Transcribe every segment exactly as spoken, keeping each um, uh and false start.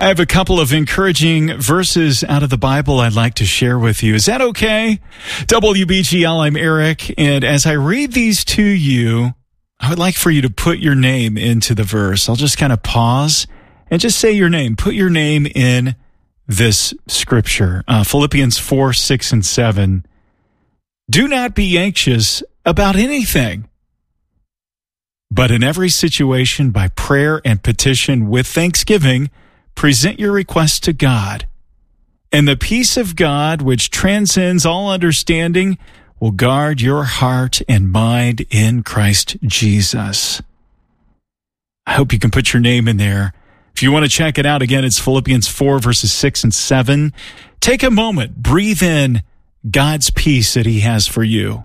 I have a couple of encouraging verses out of the Bible I'd like to share with you. Is that okay? W B G L, I'm Eric, and as I read these to you, I would like for you to put your name into the verse. I'll just kind of pause and just say your name. Put your name in this scripture. Uh, Philippians four, six, and seven. Do not be anxious about anything, but in every situation, by prayer and petition with thanksgiving, present your requests to God. And the peace of God, which transcends all understanding, will guard your heart and mind in Christ Jesus. I hope you can put your name in there. If you want to check it out, again, it's Philippians four, verses six and seven. Take a moment, breathe in God's peace that He has for you.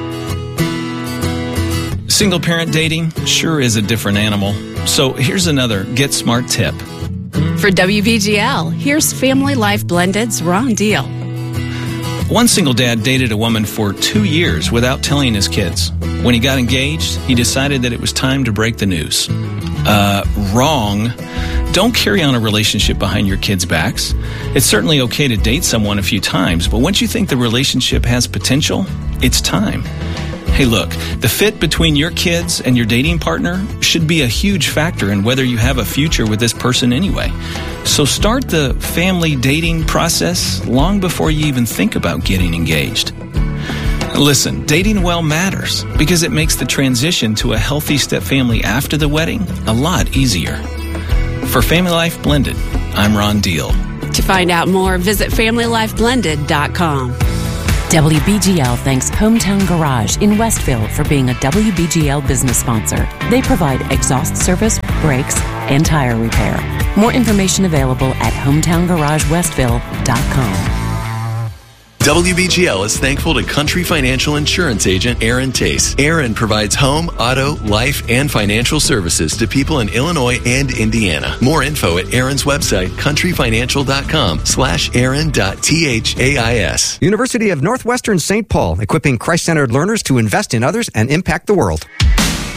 Single parent dating sure is a different animal. So here's another Get Smart tip. For W B G L, here's Family Life Blended's Wrong Deal. One single dad dated a woman for two years without telling his kids. When he got engaged, he decided that it was time to break the news. Uh, wrong. Don't carry on a relationship behind your kids' backs. It's certainly okay to date someone a few times, but once you think the relationship has potential, it's time. Hey, look, the fit between your kids and your dating partner should be a huge factor in whether you have a future with this person anyway. So start the family dating process long before you even think about getting engaged. Listen, dating well matters because it makes the transition to a healthy step family after the wedding a lot easier. For Family Life Blended, I'm Ron Deal. To find out more, visit family life blended dot com. W B G L thanks Hometown Garage in Westville for being a W B G L business sponsor. They provide exhaust service, brakes, and tire repair. More information available at hometown garage westville dot com. W B G L is thankful to Country Financial Insurance Agent Aaron Tace. Aaron provides home, auto, life, and financial services to people in Illinois and Indiana. More info at Aaron's website, countryfinancial.com slash aaron.thais. University of Northwestern Saint Paul, equipping Christ-centered learners to invest in others and impact the world.